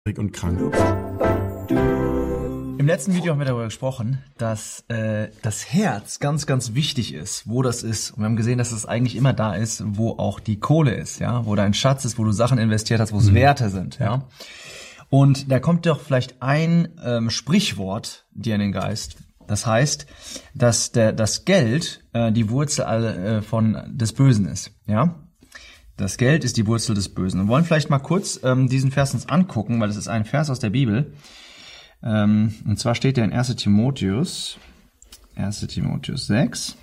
und krank. Im letzten Video haben wir darüber gesprochen, dass das Herz ganz, ganz wichtig ist, wo das ist. Und wir haben gesehen, dass es eigentlich immer da ist, wo auch die Kohle ist, ja, wo dein Schatz ist, wo du Sachen investiert hast, wo es Werte sind, ja. Und da kommt doch vielleicht ein Sprichwort dir in den Geist. Das heißt, dass das Geld die Wurzel des Bösen ist, ja. Das Geld ist die Wurzel des Bösen. Wir wollen vielleicht mal kurz diesen Vers uns angucken, weil es ist ein Vers aus der Bibel. Und zwar steht der in 1. Timotheus 6,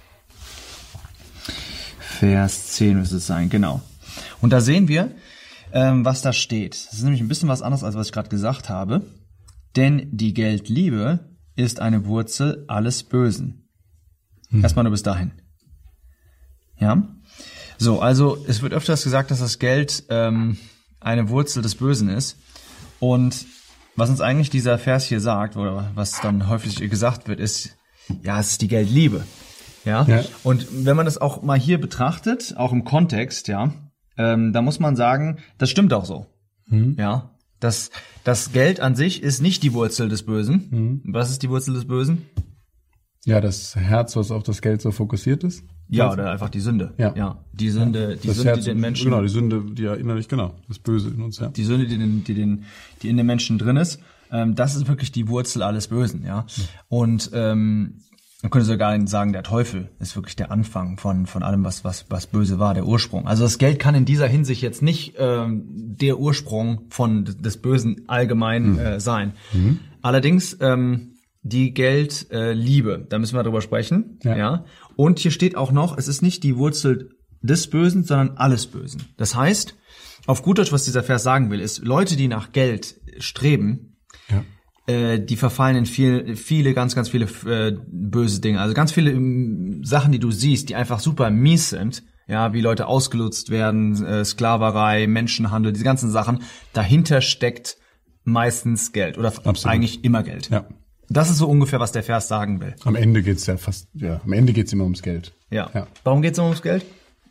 Vers 10 müsste es sein, genau. Und da sehen wir, was da steht. Das ist nämlich ein bisschen was anderes, als was ich gerade gesagt habe. Denn die Geldliebe ist eine Wurzel alles Bösen. Erstmal nur bis dahin. Ja? So, also es wird öfters gesagt, dass das Geld eine Wurzel des Bösen ist. Und was uns eigentlich dieser Vers hier sagt, oder was dann häufig gesagt wird, ist, ja, es ist die Geldliebe. Ja? Und wenn man das auch mal hier betrachtet, auch im Kontext, ja, da muss man sagen, das stimmt auch so. Ja, das Geld an sich ist nicht die Wurzel des Bösen. Was ist die Wurzel des Bösen? Ja, das Herz, was auf das Geld so fokussiert ist. Ja, oder einfach die Sünde. Ja, die Sünde, die Sünde, Herz, die den Menschen. Genau, die Sünde, die ja innerlich, genau, das Böse in uns, ja. Die Sünde, die in den Menschen drin ist, das ist wirklich die Wurzel alles Bösen, ja. Und man könnte sogar sagen, der Teufel ist wirklich der Anfang von allem, was böse war, der Ursprung. Also das Geld kann in dieser Hinsicht jetzt nicht der Ursprung des Bösen allgemein sein. Allerdings die Geldliebe, da müssen wir drüber sprechen, ja. Und hier steht auch noch, es ist nicht die Wurzel des Bösen, sondern alles Bösen. Das heißt, auf gut Deutsch, was dieser Vers sagen will, ist, Leute, die nach Geld streben, die verfallen in viele, ganz, ganz viele böse Dinge. Also ganz viele Sachen, die du siehst, die einfach super mies sind, ja, wie Leute ausgenutzt werden, Sklaverei, Menschenhandel, diese ganzen Sachen. Dahinter steckt meistens Geld oder eigentlich immer Geld. Ja. Das ist so ungefähr, was der Vers sagen will. Am Ende geht's am Ende geht's immer ums Geld. Ja. Warum geht's immer ums Geld?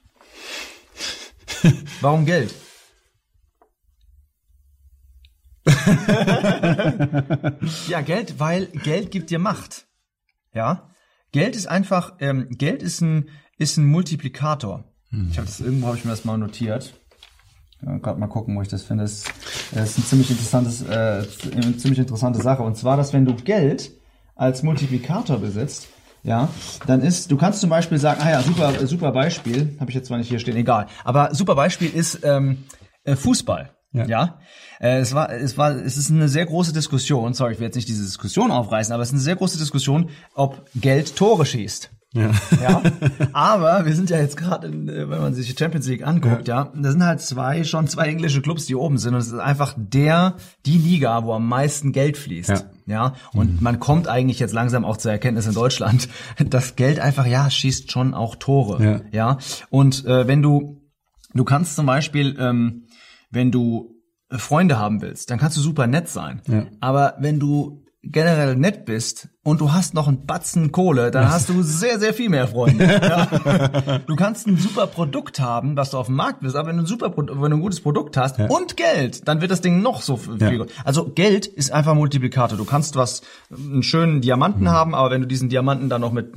Warum Geld? Ja, Geld, weil Geld gibt dir Macht. Ja? Geld ist einfach, Geld ist ein Multiplikator. Irgendwo habe ich mir das mal notiert. Gerade mal gucken, wo ich das finde. Das ist eine ziemlich interessante Sache. Und zwar, dass wenn du Geld als Multiplikator besitzt, ja, dann du kannst zum Beispiel sagen, super Beispiel, habe ich jetzt zwar nicht hier stehen, egal. Aber super Beispiel ist Fußball. Ja. Es ist eine sehr große Diskussion, ich will jetzt nicht diese Diskussion aufreißen, aber es ist eine sehr große Diskussion, ob Geld Tore schießt. Ja. Aber wir sind ja jetzt gerade, wenn man sich die Champions League anguckt, da sind halt zwei englische Clubs, die oben sind, und es ist einfach die Liga, wo am meisten Geld fließt. Ja. Und man kommt eigentlich jetzt langsam auch zur Erkenntnis in Deutschland, dass Geld einfach, schießt schon auch Tore. Ja. Und wenn du kannst zum Beispiel, wenn du Freunde haben willst, dann kannst du super nett sein. Aber wenn du generell nett bist und du hast noch einen Batzen Kohle, dann hast du sehr, sehr viel mehr Freunde. Ja. Du kannst ein super Produkt haben, was du auf dem Markt bist, aber wenn du ein gutes Produkt hast und Geld, dann wird das Ding noch so viel. Also Geld ist einfach ein Multiplikator. Du kannst einen schönen Diamanten haben, aber wenn du diesen Diamanten dann noch mit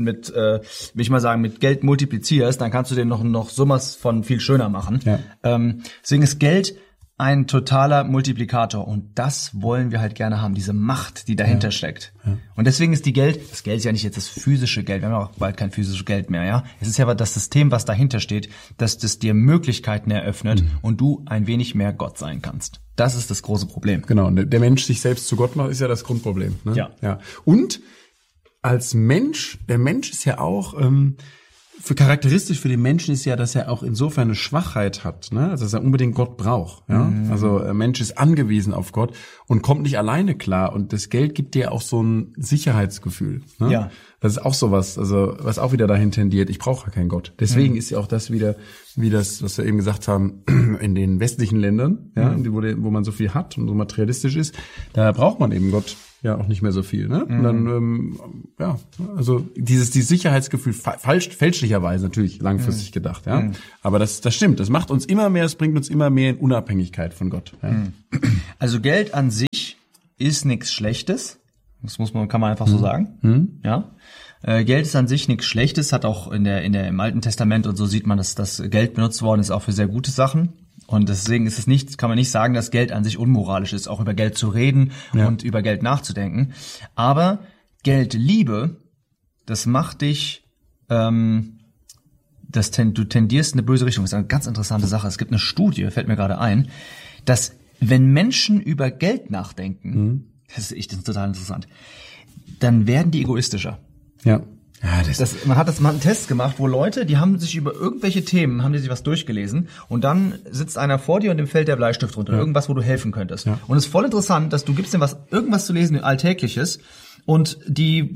Geld multiplizierst, dann kannst du den noch sowas von viel schöner machen. Deswegen ist Geld ein totaler Multiplikator, und das wollen wir halt gerne haben, diese Macht, die dahinter steckt. Und deswegen ist das Geld ist ja nicht jetzt das physische Geld, wir haben auch bald kein physisches Geld mehr, ja. Es ist ja das System, was dahinter steht, dass das dir Möglichkeiten eröffnet und du ein wenig mehr Gott sein kannst. Das ist das große Problem. Genau, und der Mensch sich selbst zu Gott macht, ist ja das Grundproblem. Ne? Ja. Und als Mensch, der Mensch ist ja auch charakteristisch für den Menschen ist ja, dass er auch insofern eine Schwachheit hat, ne? Also dass er unbedingt Gott braucht. Ja? Also Mensch ist angewiesen auf Gott und kommt nicht alleine klar. Und das Geld gibt dir auch so ein Sicherheitsgefühl. Ne? Ja. Das ist auch sowas, also was auch wieder dahin tendiert. Ich brauche ja keinen Gott. Deswegen ist ja auch das wieder, wie das, was wir eben gesagt haben, in den westlichen Ländern, wo man so viel hat und so materialistisch ist, da braucht man eben Gott. ja auch nicht mehr so viel, ne? Und dann, also dieses Sicherheitsgefühl fälschlicherweise natürlich langfristig gedacht, ja. Aber das stimmt. Das macht uns immer mehr, es bringt uns immer mehr in Unabhängigkeit von Gott. Ja? Also Geld an sich ist nichts Schlechtes. Das kann man einfach so sagen. Ja. Geld ist an sich nichts Schlechtes, hat auch im Alten Testament und so sieht man, dass das Geld benutzt worden ist auch für sehr gute Sachen. Und deswegen kann man nicht sagen, dass Geld an sich unmoralisch ist, auch über Geld zu reden und über Geld nachzudenken. Aber Geldliebe, das macht dich, du tendierst in eine böse Richtung. Das ist eine ganz interessante Sache. Es gibt eine Studie, fällt mir gerade ein, dass wenn Menschen über Geld nachdenken, das ist total interessant, dann werden die egoistischer. Ja. Man hat einen Test gemacht, wo Leute, die haben sich über irgendwelche Themen, haben die sich was durchgelesen und dann sitzt einer vor dir und dem fällt der Bleistift runter, irgendwas, wo du helfen könntest. Ja. Und es ist voll interessant, dass du gibst dem irgendwas zu lesen, Alltägliches, und die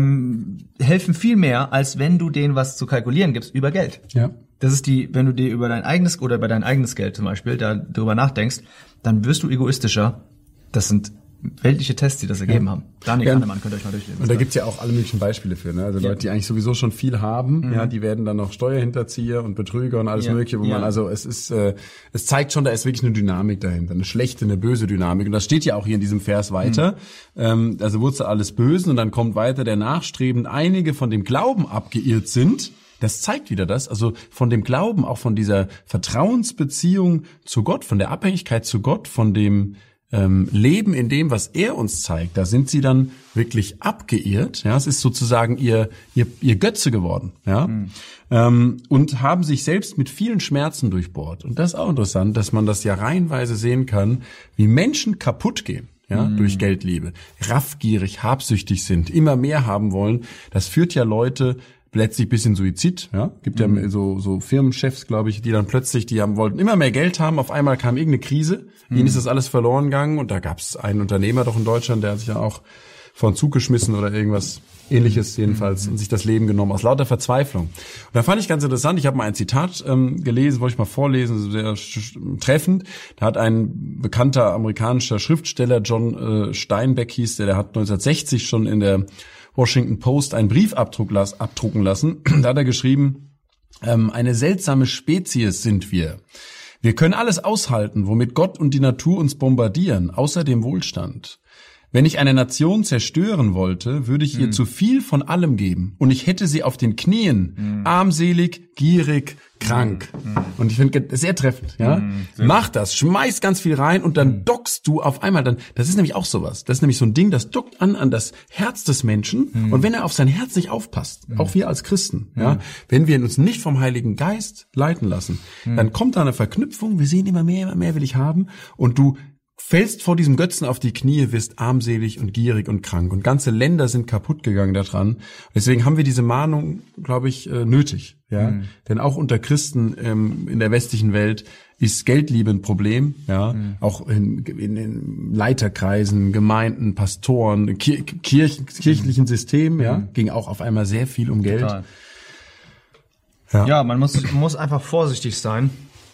helfen viel mehr, als wenn du denen was zu kalkulieren gibst über Geld. Ja. Das ist wenn du dir über dein eigenes oder über dein eigenes Geld zum Beispiel darüber nachdenkst, dann wirst du egoistischer. Das sind weltliche Tests, die das ergeben haben. Daniel Kahnemann, könnt ihr euch mal durchlesen. Und da gibt's ja auch alle möglichen Beispiele für, ne? Also Leute, die eigentlich sowieso schon viel haben, die werden dann noch Steuerhinterzieher und Betrüger und alles Mögliche, wo man, also es zeigt schon, da ist wirklich eine Dynamik dahinter, eine schlechte, eine böse Dynamik. Und das steht ja auch hier in diesem Vers weiter. Also Wurzel alles Bösen, und dann kommt weiter, der nachstrebend einige von dem Glauben abgeirrt sind. Das zeigt wieder das, also von dem Glauben, auch von dieser Vertrauensbeziehung zu Gott, von der Abhängigkeit zu Gott, von dem Leben in dem, was er uns zeigt, da sind sie dann wirklich abgeirrt. Ja, es ist sozusagen ihr Götze geworden. Ja, und haben sich selbst mit vielen Schmerzen durchbohrt. Und das ist auch interessant, dass man das ja reihenweise sehen kann, wie Menschen kaputt gehen. Ja, durch Geldliebe, raffgierig, habsüchtig sind, immer mehr haben wollen. Das führt ja Leute letztlich bis in Suizid, ja. Gibt ja so Firmenchefs, glaube ich, die dann plötzlich, wollten immer mehr Geld haben, auf einmal kam irgendeine Krise, ihnen ist das alles verloren gegangen, und da gab es einen Unternehmer doch in Deutschland, der hat sich ja auch vor den Zug geschmissen oder irgendwas Ähnliches jedenfalls und sich das Leben genommen, aus lauter Verzweiflung. Und da fand ich ganz interessant, ich habe mal ein Zitat gelesen, wollte ich mal vorlesen, sehr treffend. Da hat ein bekannter amerikanischer Schriftsteller, John Steinbeck hieß der hat 1960 schon in der Washington Post einen Brief abdrucken lassen. Da hat er geschrieben, eine seltsame Spezies sind wir. Wir können alles aushalten, womit Gott und die Natur uns bombardieren, außer dem Wohlstand. Wenn ich eine Nation zerstören wollte, würde ich ihr zu viel von allem geben. Und ich hätte sie auf den Knien, armselig, gierig, krank. Und ich finde sehr treffend, ja. Mach das, schmeiß ganz viel rein und dann dockst du auf einmal das ist nämlich auch sowas. Das ist nämlich so ein Ding, das dockt an das Herz des Menschen. Und wenn er auf sein Herz nicht aufpasst, auch wir als Christen, ja, wenn wir uns nicht vom Heiligen Geist leiten lassen, dann kommt da eine Verknüpfung, wir sehen immer mehr will ich haben, und du fällst vor diesem Götzen auf die Knie, wirst armselig und gierig und krank. Und ganze Länder sind kaputt gegangen daran. Deswegen haben wir diese Mahnung, glaube ich, nötig. Ja, denn auch unter Christen in der westlichen Welt ist Geldliebe ein Problem. Ja, auch in den Leiterkreisen, Gemeinden, Pastoren, kirchlichen Systemen. Ja, ging auch auf einmal sehr viel um Geld. Total. Ja, man muss einfach vorsichtig sein.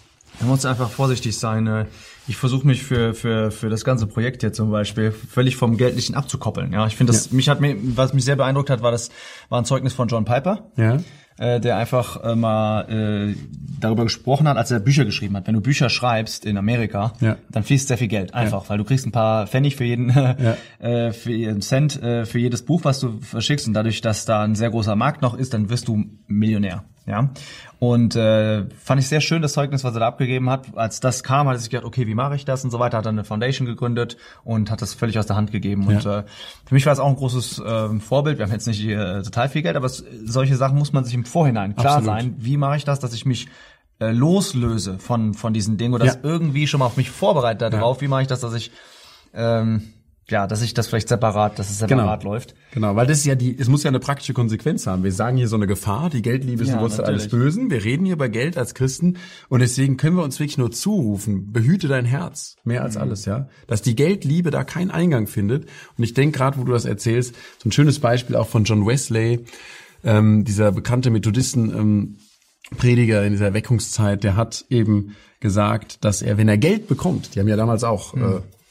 Ich versuche mich für das ganze Projekt hier zum Beispiel völlig vom Geldlichen abzukoppeln. Ja, ich finde was mich sehr beeindruckt hat, war ein Zeugnis von John Piper. Ja. Der einfach mal darüber gesprochen hat, als er Bücher geschrieben hat. Wenn du Bücher schreibst in Amerika, dann fließt sehr viel Geld. Einfach, weil du kriegst ein paar Pfennig für jeden Cent für jedes Buch, was du verschickst. Und dadurch, dass da ein sehr großer Markt noch ist, dann wirst du Millionär. Ja. Und fand ich sehr schön, das Zeugnis, was er da abgegeben hat. Als das kam, hat er sich gedacht, okay, wie mache ich das und so weiter. Hat dann eine Foundation gegründet und hat das völlig aus der Hand gegeben. Und für mich war es auch ein großes Vorbild. Wir haben jetzt nicht total viel Geld, aber solche Sachen muss man sich im Vorhinein klar sein. Wie mache ich das, dass ich mich loslöse von diesen Dingen oder das irgendwie schon mal auf mich vorbereite darauf. Wie mache ich das, dass ich dass es separat läuft. Genau, weil es muss ja eine praktische Konsequenz haben. Wir sagen hier so eine Gefahr, die Geldliebe ist die Wurzel alles Bösen. Wir reden hier über Geld als Christen und deswegen können wir uns wirklich nur zurufen, behüte dein Herz, mehr als alles, ja. Dass die Geldliebe da keinen Eingang findet. Und ich denke gerade, wo du das erzählst, so ein schönes Beispiel auch von John Wesley, dieser bekannte Methodisten-Prediger in dieser Erweckungszeit, der hat eben gesagt, dass er, wenn er Geld bekommt, die haben ja damals auch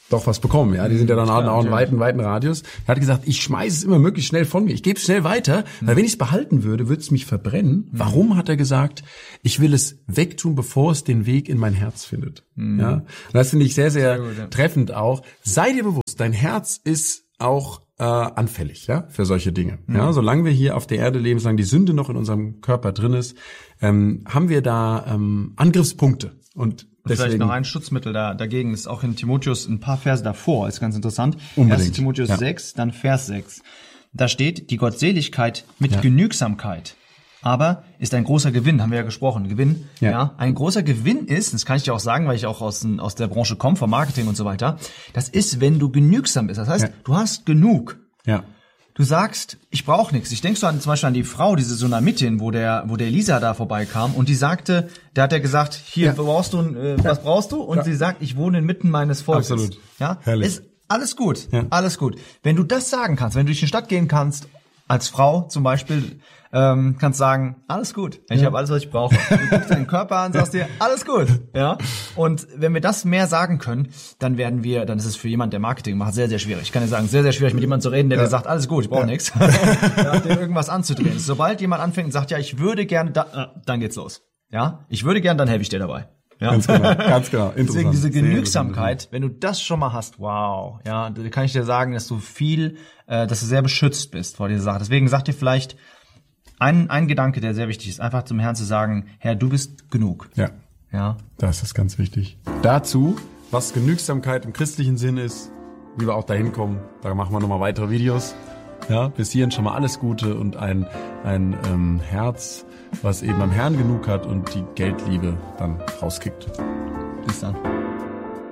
doch was bekommen. Ja, die sind ja dann auch einen weiten Radius. Er hat gesagt, ich schmeiße es immer möglichst schnell von mir. Ich gebe es schnell weiter, weil wenn ich es behalten würde, würde es mich verbrennen. Warum, hat er gesagt, ich will es wegtun, bevor es den Weg in mein Herz findet. Ja, und das finde ich sehr, sehr treffend auch. Sei dir bewusst, dein Herz ist auch anfällig, ja, für solche Dinge. Ja, solange wir hier auf der Erde leben, solange die Sünde noch in unserem Körper drin ist, haben wir da Angriffspunkte. Und deswegen, vielleicht noch ein Schutzmittel dagegen, das ist auch in Timotheus ein paar Verse davor, ist ganz interessant. Unbedingt. 1. Timotheus 6, dann Vers 6. Da steht, die Gottseligkeit mit Genügsamkeit aber ist ein großer Gewinn, haben wir ja gesprochen, Gewinn. Ja. Ein großer Gewinn ist, das kann ich dir auch sagen, weil ich auch aus der Branche komme, vom Marketing und so weiter, das ist, wenn du genügsam bist. Das heißt, du hast genug. Ja. Du sagst, ich brauche nichts. Ich denke so zum Beispiel an die Frau, diese Sunamitin, wo der Elisa da vorbeikam und die sagte, da hat er gesagt, hier brauchst du, was brauchst du? Und sie sagt, ich wohne inmitten meines Volkes. Absolut. Ja, herrlich. Ist alles gut, alles gut. Wenn du das sagen kannst, wenn du durch die Stadt gehen kannst, als Frau zum Beispiel, kannst sagen, alles gut, ich habe alles, was ich brauche. Du guckst deinen Körper an, sagst dir, alles gut, ja. Und wenn wir das mehr sagen können, dann ist es für jemand, der Marketing macht, sehr, sehr schwierig. Ich kann dir sagen, sehr, sehr schwierig, mit jemandem zu reden, der dir sagt, alles gut, ich brauche nichts, dem irgendwas anzudrehen. Sobald jemand anfängt und sagt, ja, ich würde gerne, dann geht's los, ja. Ich würde gerne, dann helfe ich dir dabei. Ja. Ganz genau. Deswegen diese Genügsamkeit, wenn du das schon mal hast, wow, ja, da kann ich dir sagen, dass du sehr beschützt bist vor dieser Sache. Deswegen sag dir vielleicht ein Gedanke, der sehr wichtig ist, einfach zum Herrn zu sagen, Herr, du bist genug. Ja. Das ist ganz wichtig. Dazu, was Genügsamkeit im christlichen Sinn ist, wie wir auch dahin kommen, da machen wir nochmal weitere Videos. Ja, bis hierhin schon mal alles Gute und ein Herz, was eben am Herrn genug hat und die Geldliebe dann rauskickt. Bis dann.